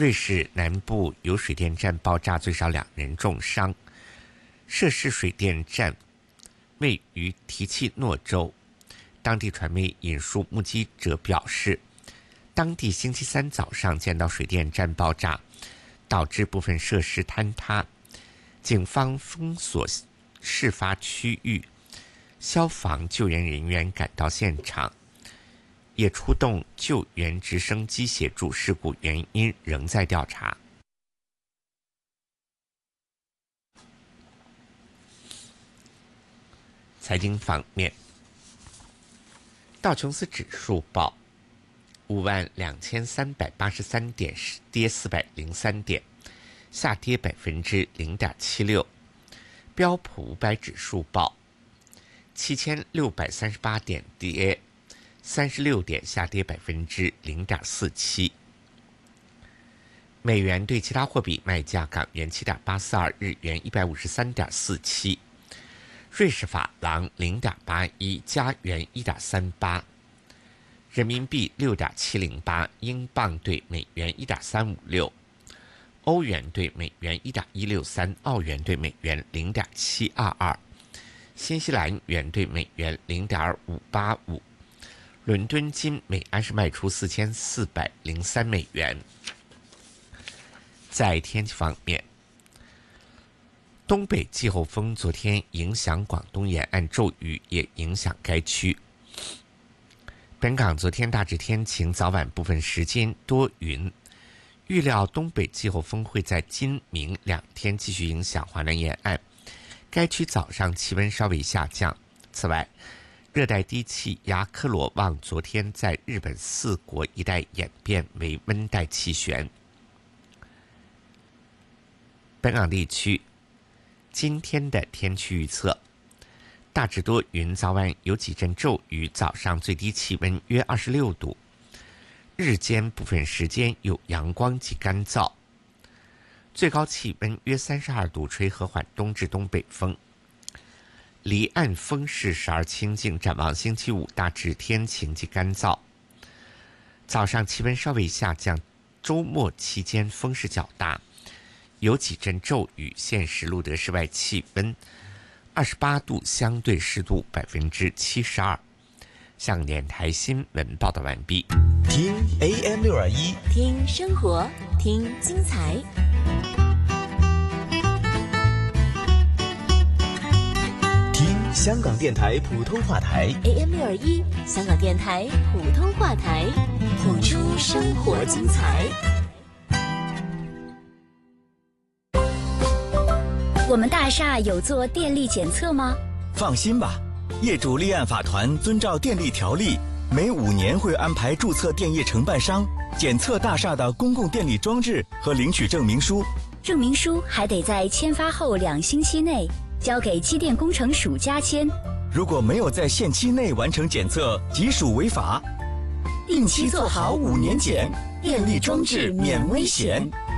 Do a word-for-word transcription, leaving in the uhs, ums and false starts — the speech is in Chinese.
瑞士南部有水电站爆炸，最少两人重伤。涉事水电站位于提契诺州。当地传媒引述目击者表示，当地星期三早上见到水电站爆炸，导致部分设施坍塌。警方封锁事发区域，消防救援人员赶到现场，也出动救援直升机协助，事故原因仍在调查。财经方面，道琼斯指数报五万两千三百八十三点，跌四百零三点，下跌百分之零点七六。标普五百指数报七千六百三十八点，跌三十六点，下跌百分之零点四七。美元对其他货币卖价：港元七点八四二，日元一百五十三点四七。瑞士法郎 零点八一， 加元 一点三八， 人民币 六点七零八， 英镑对美元 一点三五六， 欧元对美元 一点一六三， 澳元对美元 零点七二二， 新西兰元对美元 零点五八五。 伦敦金每安士卖出四千四百零三美元。在天气方面，东北季候风昨天影响广东沿岸，骤雨也影响该区。本港昨天大致天晴，早晚部分时间多云。预料东北季候风会在今明两天继续影响华南沿岸，该区早上气温稍微下降。此外，热带低气压科罗旺昨天在日本四国一带演变为温带气旋。本港地区今天的天气预测：大致多云，早晚有几阵骤雨，早上最低气温约二十六度，日间部分时间有阳光及干燥，最高气温约三十二度，吹和缓东至东北风。离岸风势时而清劲。展望星期五大致天晴及干燥，早上气温稍微下降，周末期间风势较大，有几阵骤雨。现时录得室外气温二十八度，相对湿度百分之七十二。香港电台新闻报道完毕。 听 A M 六二一， 听生活，听精彩。 听香港电台普通话台 A M 六二一，香港电台普通话台，谱出生活精彩。 我们大厦有做电力检测吗？ 放心吧，业主立案法团遵照电力条例，每五年会安排注册电业承办商检测大厦的公共电力装置和领取证明书。 证明书还得在签发后两星期内交给机电工程署加签。 如果没有在限期内完成检测，即属违法。定期做好五年检，电力装置免危险。